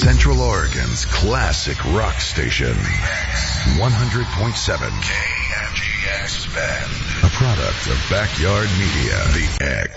Central Oregon's classic rock station. 100.7 KMGX Bend. A product of Backyard Media. The X.